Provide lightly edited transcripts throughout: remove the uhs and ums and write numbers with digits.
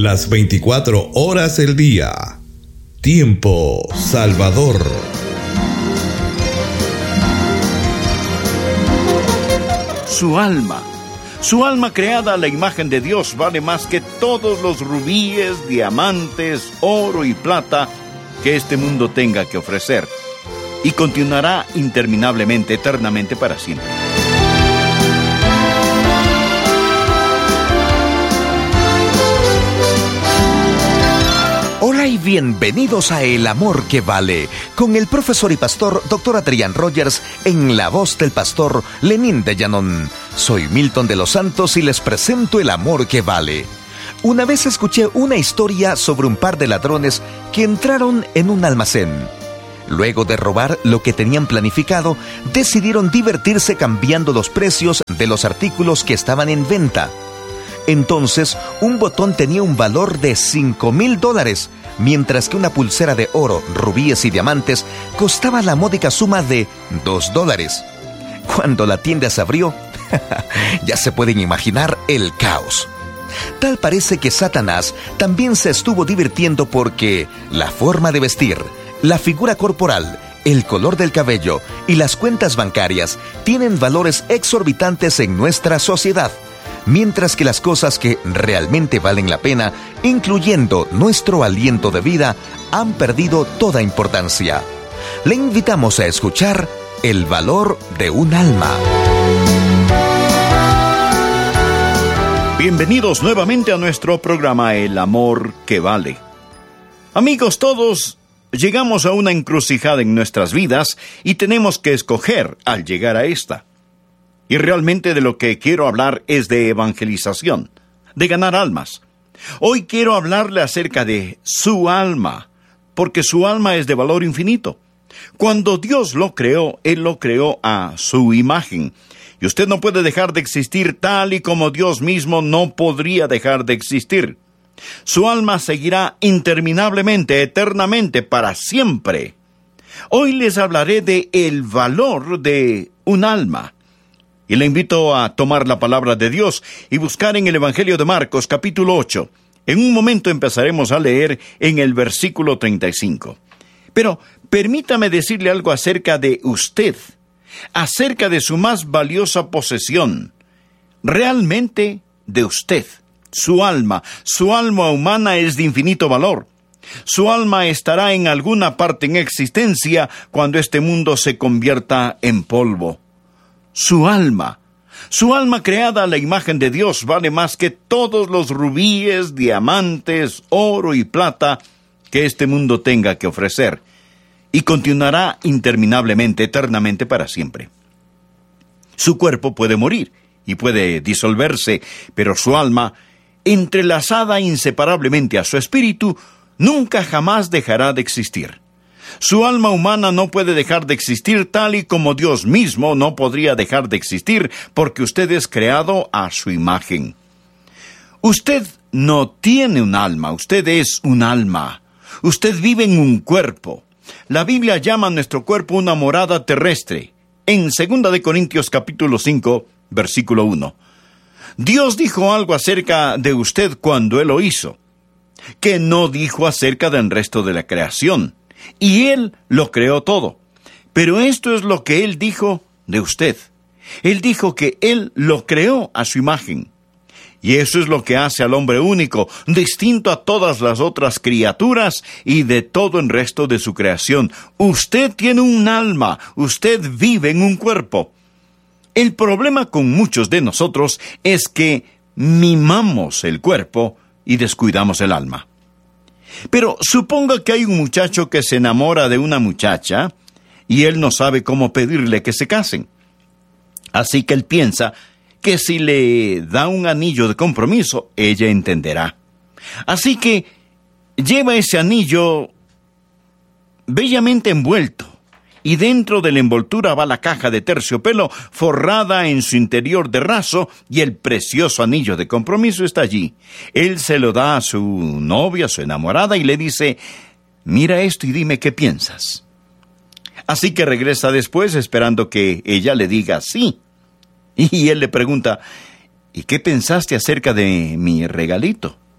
las 24 horas del día. Tiempo Salvador. Su alma creada a la imagen de Dios vale más que todos los rubíes, diamantes, oro y plata que este mundo tenga que ofrecer, y continuará interminablemente, eternamente, para siempre. Hola y bienvenidos a El Amor que Vale, con el profesor y pastor Dr. Adrián Rogers, en la voz del pastor Lenín de Llanón. Soy Milton de los Santos y les presento El Amor que Vale. Una vez escuché una historia sobre un par de ladrones que entraron en un almacén. Luego de robar lo que tenían planificado, decidieron divertirse cambiando los precios de los artículos que estaban en venta. Entonces, un botón tenía un valor de $5,000, mientras que una pulsera de oro, rubíes y diamantes costaba la módica suma de $2. Cuando la tienda se abrió, ya se pueden imaginar el caos. Tal parece que Satanás también se estuvo divirtiendo porque la forma de vestir, la figura corporal, el color del cabello y las cuentas bancarias tienen valores exorbitantes en nuestra sociedad, mientras que las cosas que realmente valen la pena, incluyendo nuestro aliento de vida, han perdido toda importancia. Le invitamos a escuchar El valor de un alma. Bienvenidos nuevamente a nuestro programa El Amor que Vale. Amigos, todos llegamos a una encrucijada en nuestras vidas y tenemos que escoger al llegar a esta. Y realmente de lo que quiero hablar es de evangelización, de ganar almas. Hoy quiero hablarle acerca de su alma, porque su alma es de valor infinito. Cuando Dios lo creó, Él lo creó a su imagen. Y usted no puede dejar de existir tal y como Dios mismo no podría dejar de existir. Su alma seguirá interminablemente, eternamente, para siempre. Hoy les hablaré de el valor de un alma. Y le invito a tomar la palabra de Dios y buscar en el Evangelio de Marcos, capítulo 8. En un momento empezaremos a leer en el versículo 35. Pero permítame decirle algo acerca de usted, acerca de su más valiosa posesión, realmente de usted. Su alma humana es de infinito valor. Su alma estará en alguna parte en existencia cuando este mundo se convierta en polvo. Su alma creada a la imagen de Dios vale más que todos los rubíes, diamantes, oro y plata que este mundo tenga que ofrecer, y continuará interminablemente, eternamente, para siempre. Su cuerpo puede morir y puede disolverse, pero su alma, entrelazada inseparablemente a su espíritu, nunca jamás dejará de existir. Su alma humana no puede dejar de existir tal y como Dios mismo no podría dejar de existir, porque usted es creado a su imagen. Usted no tiene un alma, usted es un alma. Usted vive en un cuerpo. La Biblia llama a nuestro cuerpo una morada terrestre. En 2 de Corintios capítulo 5, versículo 1. Dios dijo algo acerca de usted cuando Él lo hizo, que no dijo acerca del resto de la creación. Y Él lo creó todo. Pero esto es lo que Él dijo de usted. Él dijo que Él lo creó a su imagen. Y eso es lo que hace al hombre único, distinto a todas las otras criaturas y de todo el resto de su creación. Usted tiene un alma, usted vive en un cuerpo. El problema con muchos de nosotros es que mimamos el cuerpo y descuidamos el alma. Pero suponga que hay un muchacho que se enamora de una muchacha y él no sabe cómo pedirle que se casen. Así que él piensa que si le da un anillo de compromiso, ella entenderá. Así que lleva ese anillo bellamente envuelto, y dentro de la envoltura va la caja de terciopelo forrada en su interior de raso, y el precioso anillo de compromiso está allí. Él se lo da a su novia, a su enamorada, y le dice: mira esto y dime qué piensas. Así que regresa después esperando que ella le diga sí. Y él le pregunta: ¿y qué pensaste acerca de mi regalito?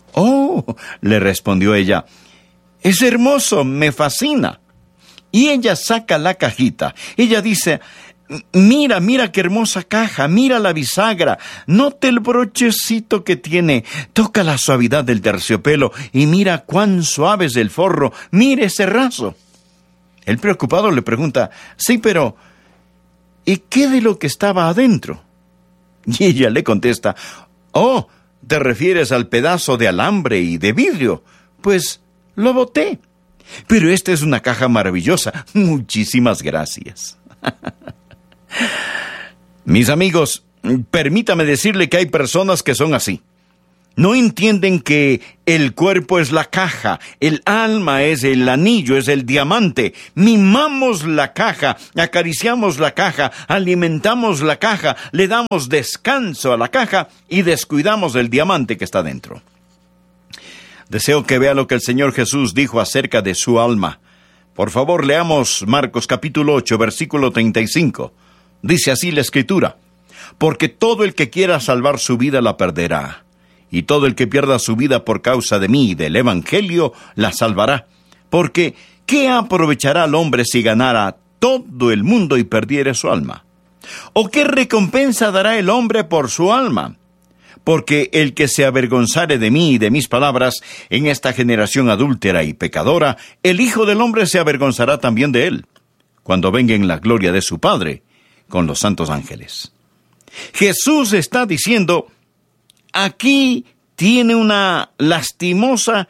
Oh, le respondió ella, es hermoso, me fascina. Y ella saca la cajita. Ella dice, mira, mira qué hermosa caja, mira la bisagra, nota el brochecito que tiene, toca la suavidad del terciopelo y mira cuán suave es el forro, mire ese raso. El preocupado le pregunta, sí, pero ¿y qué de lo que estaba adentro? Y ella le contesta, oh, ¿te refieres al pedazo de alambre y de vidrio? Pues lo boté. Pero esta es una caja maravillosa. Muchísimas gracias. Mis amigos, permítame decirle que hay personas que son así. No entienden que el cuerpo es la caja, el alma es el anillo, es el diamante. Mimamos la caja, acariciamos la caja, alimentamos la caja, le damos descanso a la caja y descuidamos el diamante que está dentro. Deseo que vea lo que el Señor Jesús dijo acerca de su alma. Por favor, leamos Marcos capítulo 8, versículo 35. Dice así la Escritura: porque todo el que quiera salvar su vida la perderá, y todo el que pierda su vida por causa de mí y del Evangelio la salvará. Porque, ¿qué aprovechará al hombre si ganara todo el mundo y perdiere su alma? ¿O qué recompensa dará el hombre por su alma? Porque el que se avergonzare de mí y de mis palabras en esta generación adúltera y pecadora, el Hijo del Hombre se avergonzará también de él, cuando venga en la gloria de su Padre con los santos ángeles. Jesús está diciendo, aquí tiene una lastimosa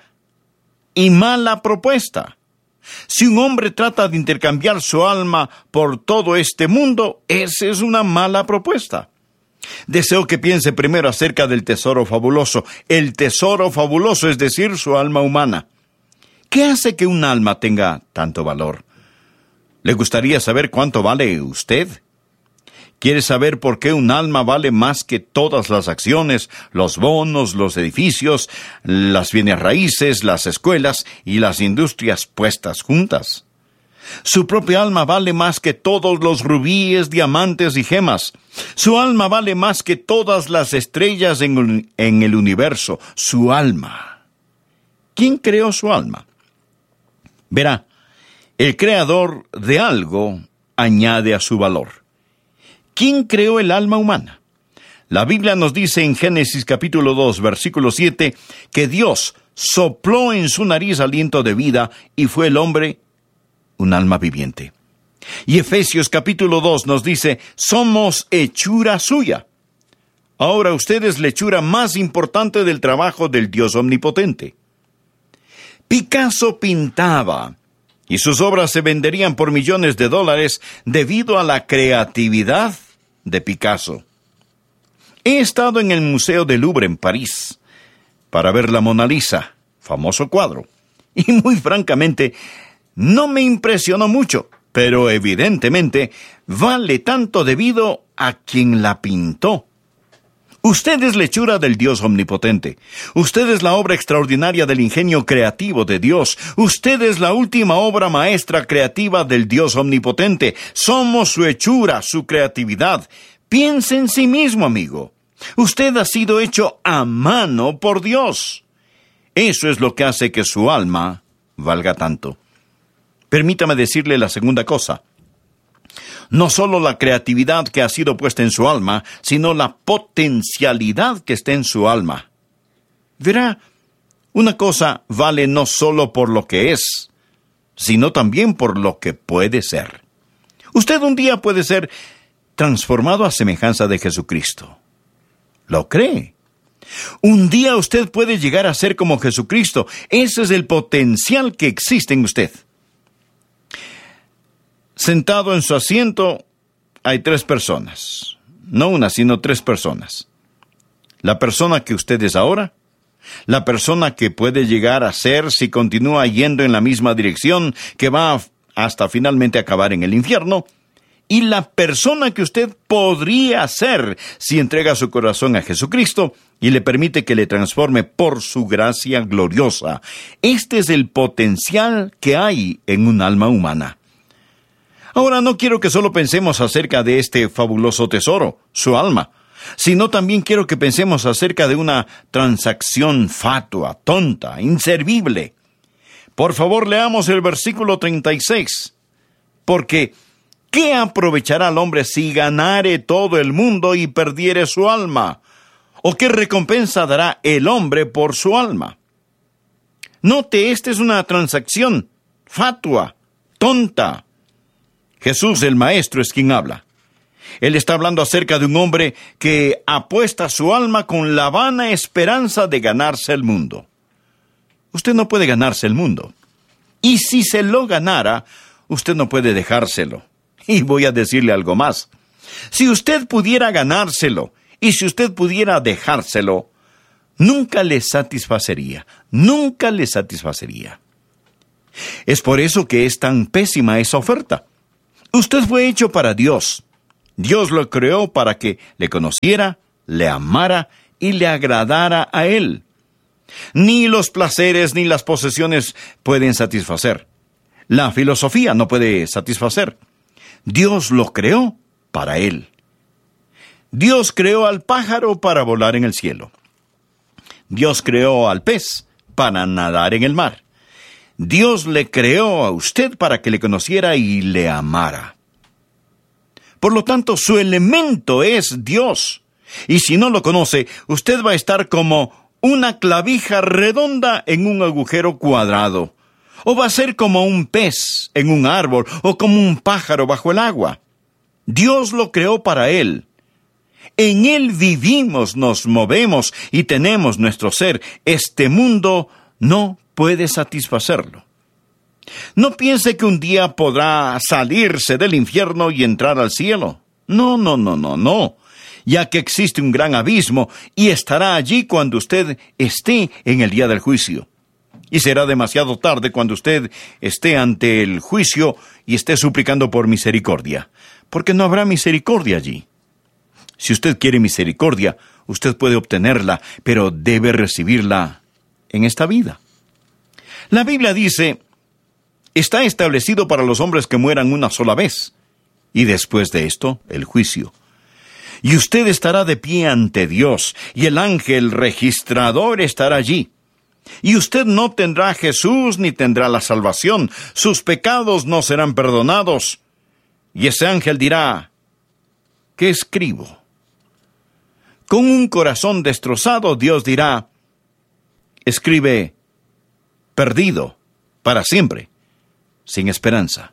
y mala propuesta. Si un hombre trata de intercambiar su alma por todo este mundo, esa es una mala propuesta. Deseo que piense primero acerca del tesoro fabuloso. El tesoro fabuloso, es decir, su alma humana. ¿Qué hace que un alma tenga tanto valor? ¿Le gustaría saber cuánto vale usted? ¿Quiere saber por qué un alma vale más que todas las acciones, los bonos, los edificios, las bienes raíces, las escuelas y las industrias puestas juntas? Su propia alma vale más que todos los rubíes, diamantes y gemas. Su alma vale más que todas las estrellas en el universo. Su alma. ¿Quién creó su alma? Verá, el creador de algo añade a su valor. ¿Quién creó el alma humana? La Biblia nos dice en Génesis capítulo 2, versículo 7, que Dios sopló en su nariz aliento de vida y fue el hombre un alma viviente. Y Efesios capítulo 2 nos dice, somos hechura suya. Ahora usted es la hechura más importante del trabajo del Dios omnipotente. Picasso pintaba, y sus obras se venderían por millones de dólares debido a la creatividad de Picasso. He estado en el Museo del Louvre en París para ver la Mona Lisa, famoso cuadro, y muy francamente, no me impresionó mucho, pero evidentemente vale tanto debido a quien la pintó. Usted es la hechura del Dios omnipotente. Usted es la obra extraordinaria del ingenio creativo de Dios. Usted es la última obra maestra creativa del Dios omnipotente. Somos su hechura, su creatividad. Piense en sí mismo, amigo. Usted ha sido hecho a mano por Dios. Eso es lo que hace que su alma valga tanto. Permítame decirle la segunda cosa. No solo la creatividad que ha sido puesta en su alma, sino la potencialidad que está en su alma. Verá, una cosa vale no solo por lo que es, sino también por lo que puede ser. Usted un día puede ser transformado a semejanza de Jesucristo. ¿Lo cree? Un día usted puede llegar a ser como Jesucristo. Ese es el potencial que existe en usted. Sentado en su asiento hay 3 personas. No una, sino 3 personas. La persona que usted es ahora, la persona que puede llegar a ser si continúa yendo en la misma dirección, que va hasta finalmente acabar en el infierno, y la persona que usted podría ser si entrega su corazón a Jesucristo y le permite que le transforme por su gracia gloriosa. Este es el potencial que hay en un alma humana. Ahora no quiero que solo pensemos acerca de este fabuloso tesoro, su alma. sino también quiero que pensemos acerca de una transacción fatua, tonta, inservible. Por favor, leamos el versículo 36. Porque, ¿qué aprovechará el hombre si ganare todo el mundo y perdiere su alma? ¿O qué recompensa dará el hombre por su alma? Note, esta es una transacción fatua, tonta. Jesús, el Maestro, es quien habla. Él está hablando acerca de un hombre que apuesta su alma con la vana esperanza de ganarse el mundo. Usted no puede ganarse el mundo. Y si se lo ganara, usted no puede dejárselo. Y voy a decirle algo más. Si usted pudiera ganárselo y si usted pudiera dejárselo, nunca le satisfacería. Nunca le satisfacería. Es por eso que es tan pésima esa oferta. Usted fue hecho para Dios. Dios lo creó para que le conociera, le amara y le agradara a Él. Ni los placeres ni las posesiones pueden satisfacer. La filosofía no puede satisfacer. Dios lo creó para Él. Dios creó al pájaro para volar en el cielo. Dios creó al pez para nadar en el mar. Dios le creó a usted para que le conociera y le amara. Por lo tanto, su elemento es Dios. Y si no lo conoce, usted va a estar como una clavija redonda en un agujero cuadrado. O va a ser como un pez en un árbol, o como un pájaro bajo el agua. Dios lo creó para Él. En Él vivimos, nos movemos y tenemos nuestro ser. Este mundo no puede satisfacerlo. No piense que un día podrá salirse del infierno y entrar al cielo. No. Ya que existe un gran abismo y estará allí cuando usted esté en el día del juicio. Y será demasiado tarde cuando usted esté ante el juicio y esté suplicando por misericordia, porque no habrá misericordia allí. Si usted quiere misericordia, usted puede obtenerla, pero debe recibirla en esta vida. La Biblia dice, está establecido para los hombres que mueran una sola vez, y después de esto, el juicio. Y usted estará de pie ante Dios, y el ángel registrador estará allí. Y usted no tendrá a Jesús ni tendrá la salvación. Sus pecados no serán perdonados. Y ese ángel dirá, ¿qué escribo? Con un corazón destrozado, Dios dirá, escribe, perdido, para siempre, sin esperanza.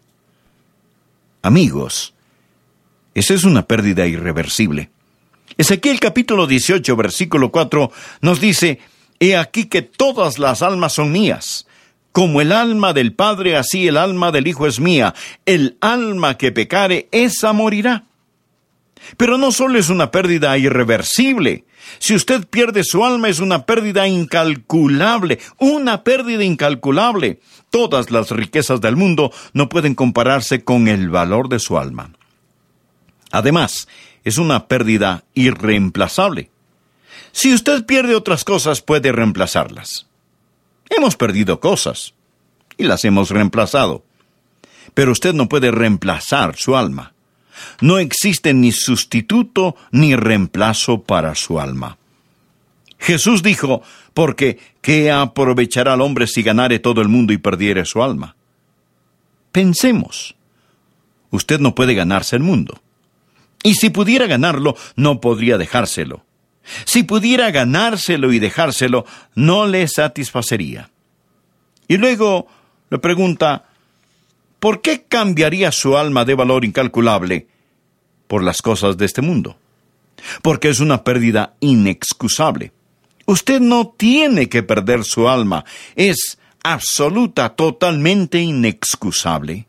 Amigos, esa es una pérdida irreversible. Ezequiel capítulo 18, versículo 4, nos dice, he aquí que todas las almas son mías. Como el alma del Padre, así el alma del Hijo es mía. El alma que pecare, esa morirá. Pero no solo es una pérdida irreversible. Si usted pierde su alma, es una pérdida incalculable. Una pérdida incalculable. Todas las riquezas del mundo no pueden compararse con el valor de su alma. Además, es una pérdida irreemplazable. Si usted pierde otras cosas, puede reemplazarlas. Hemos perdido cosas y las hemos reemplazado. Pero usted no puede reemplazar su alma. No existe ni sustituto ni reemplazo para su alma. Jesús dijo, porque ¿qué aprovechará el hombre si ganare todo el mundo y perdiere su alma? Pensemos. Usted no puede ganarse el mundo. Y si pudiera ganarlo, no podría dejárselo. Si pudiera ganárselo y dejárselo, no le satisfacería. Y luego le pregunta, ¿por qué cambiaría su alma de valor incalculable por las cosas de este mundo? Porque es una pérdida inexcusable. Usted no tiene que perder su alma. Es absoluta, totalmente inexcusable.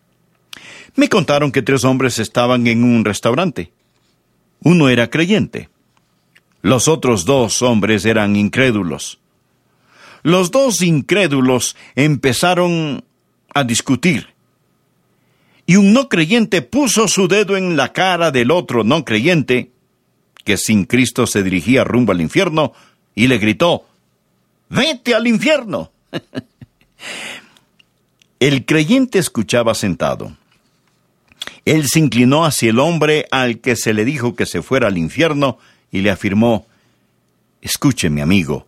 Me contaron que 3 hombres estaban en un restaurante. Uno era creyente. Los otros 2 hombres eran incrédulos. Los 2 incrédulos empezaron a discutir. Y un no creyente puso su dedo en la cara del otro no creyente, que sin Cristo se dirigía rumbo al infierno, y le gritó, ¡vete al infierno! El creyente escuchaba sentado. Él se inclinó hacia el hombre al que se le dijo que se fuera al infierno y le afirmó: escuche, mi amigo,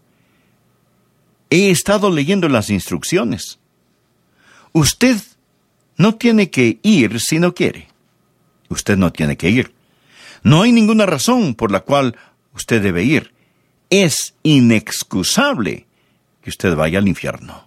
he estado leyendo las instrucciones. Usted no tiene que ir si no quiere. Usted no tiene que ir. No hay ninguna razón por la cual usted debe ir. Es inexcusable que usted vaya al infierno.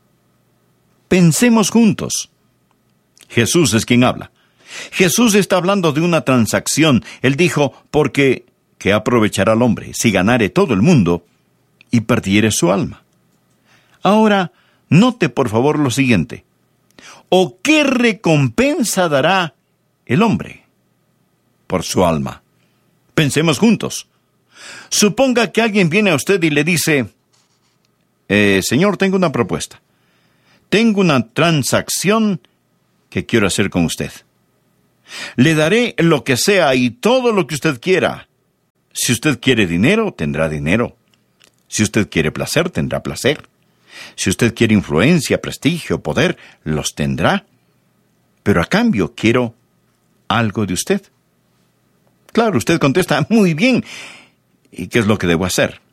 Pensemos juntos. Jesús es quien habla. Jesús está hablando de una transacción. Él dijo: porque ¿qué aprovechará el hombre si ganare todo el mundo y perdiere su alma? Ahora, note por favor lo siguiente. ¿O qué recompensa dará el hombre por su alma? Pensemos juntos. Suponga que alguien viene a usted y le dice: Señor, tengo una propuesta. Tengo una transacción que quiero hacer con usted. Le daré lo que sea y todo lo que usted quiera. Si usted quiere dinero, tendrá dinero. Si usted quiere placer, tendrá placer. Si usted quiere influencia, prestigio, poder, los tendrá. Pero a cambio quiero algo de usted. Claro, usted contesta: muy bien. ¿Y qué es lo que debo hacer?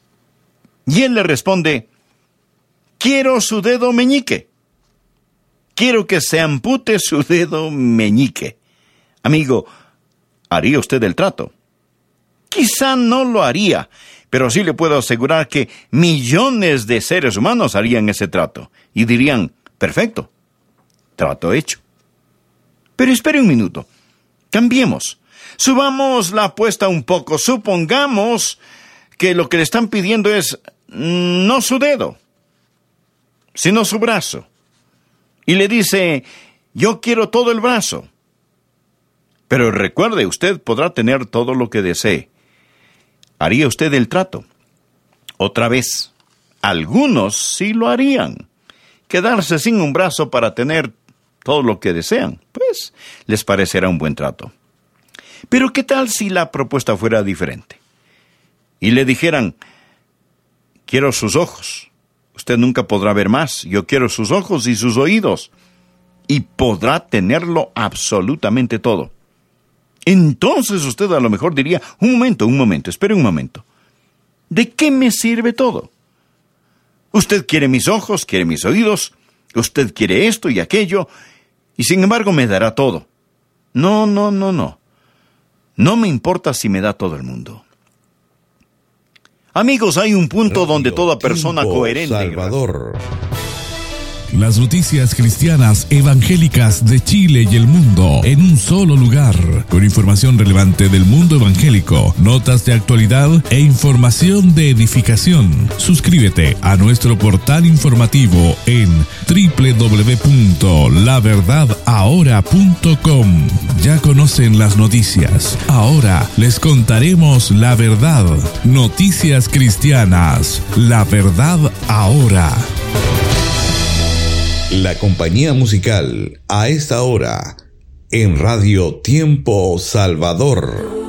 Y él le responde: quiero su dedo meñique. Quiero que se ampute su dedo meñique. Amigo, ¿haría usted el trato? Quizá no lo haría, pero sí le puedo asegurar que millones de seres humanos harían ese trato y dirían: perfecto, trato hecho. Pero espere un minuto, cambiemos, subamos la apuesta un poco. Supongamos que lo que le están pidiendo es no su dedo, sino su brazo. Y le dice: yo quiero todo el brazo. Pero recuerde, usted podrá tener todo lo que desee. ¿Haría usted el trato? Otra vez, algunos sí lo harían. Quedarse sin un brazo para tener todo lo que desean, pues les parecerá un buen trato. Pero ¿qué tal si la propuesta fuera diferente? Y le dijeran: quiero sus ojos. Usted nunca podrá ver más. Yo quiero sus ojos y sus oídos. Y podrá tenerlo absolutamente todo. Entonces usted a lo mejor diría: un momento, espere un momento. ¿De qué me sirve todo? Usted quiere mis ojos, quiere mis oídos, usted quiere esto y aquello, y sin embargo me dará todo. No. No me importa si me da todo el mundo. Amigos, hay un punto donde toda persona coherente... Salvador. Las noticias cristianas evangélicas de Chile y el mundo en un solo lugar, con información relevante del mundo evangélico, notas de actualidad e información de edificación. Suscríbete a nuestro portal informativo en www.laverdadahora.com. Ya conocen las noticias. Ahora les contaremos la verdad. Noticias cristianas. La verdad ahora. La compañía musical a esta hora en Radio Tiempo Salvador.